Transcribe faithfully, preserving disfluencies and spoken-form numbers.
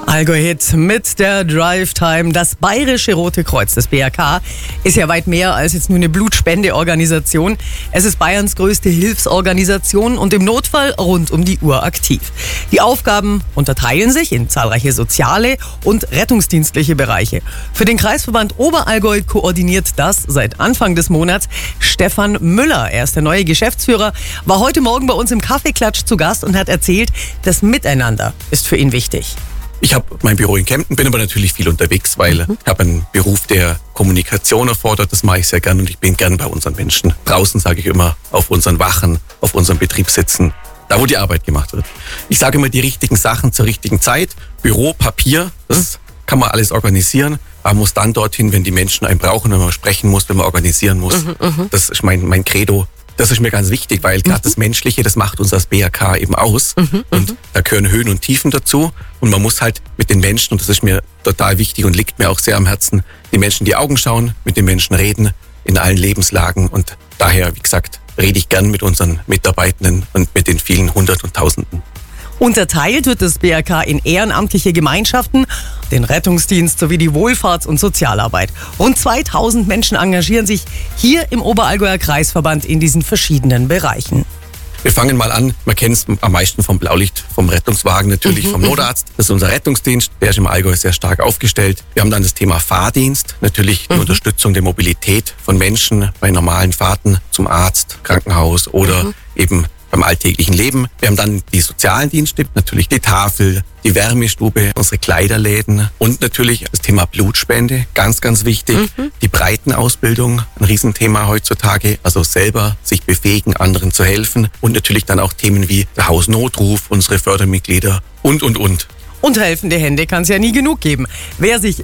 Allgäu-Hit mit der Drive Time. Das Bayerische Rote Kreuz, das B R K, ist ja weit mehr als jetzt nur eine Blutspendeorganisation. Es ist Bayerns größte Hilfsorganisation und im Notfall rund um die Uhr aktiv. Die Aufgaben unterteilen sich in zahlreiche soziale und rettungsdienstliche Bereiche. Für den Kreisverband Oberallgäu koordiniert das seit Anfang des Monats Stefan Müller. Er ist der neue Geschäftsführer, war heute Morgen bei uns im Kaffeeklatsch zu Gast und hat erzählt, das Miteinander ist für ihn wichtig. Ich habe mein Büro in Kempten, bin aber natürlich viel unterwegs, weil mhm. ich habe einen Beruf, der Kommunikation erfordert. Das mache ich sehr gern und ich bin gern bei unseren Menschen. Draußen sage ich immer, auf unseren Wachen, auf unserem Betrieb sitzen, da wo die Arbeit gemacht wird. Ich sage immer die richtigen Sachen zur richtigen Zeit. Büro, Papier, das kann man alles organisieren. Man muss dann dorthin, wenn die Menschen einen brauchen, wenn man sprechen muss, wenn man organisieren muss. Mhm, das ist mein, mein Credo. Das ist mir ganz wichtig, weil gerade mhm. das Menschliche, das macht uns als B R K eben aus. Mhm, und da gehören Höhen und Tiefen dazu. Und man muss halt mit den Menschen, und das ist mir total wichtig und liegt mir auch sehr am Herzen, den Menschen in die Augen schauen, mit den Menschen reden, in allen Lebenslagen. Und daher, wie gesagt, rede ich gern mit unseren Mitarbeitenden und mit den vielen Hundert und Tausenden. Unterteilt wird das B R K in ehrenamtliche Gemeinschaften, den Rettungsdienst sowie die Wohlfahrts- und Sozialarbeit. Rund zweitausend Menschen engagieren sich hier im Oberallgäuer Kreisverband in diesen verschiedenen Bereichen. Wir fangen mal an, man kennt es am meisten vom Blaulicht, vom Rettungswagen natürlich, mhm. vom Notarzt. Das ist unser Rettungsdienst, der ist im Allgäu sehr stark aufgestellt. Wir haben dann das Thema Fahrdienst, natürlich die mhm. Unterstützung der Mobilität von Menschen bei normalen Fahrten zum Arzt, Krankenhaus oder mhm. eben beim alltäglichen Leben. Wir haben dann die sozialen Dienste, natürlich die Tafel, die Wärmestube, unsere Kleiderläden und natürlich das Thema Blutspende, ganz, ganz wichtig. Mhm. Die Breitenausbildung, ein Riesenthema heutzutage, also selber sich befähigen, anderen zu helfen und natürlich dann auch Themen wie der Hausnotruf, unsere Fördermitglieder und, und, und. Und helfende Hände kann es ja nie genug geben. Wer sich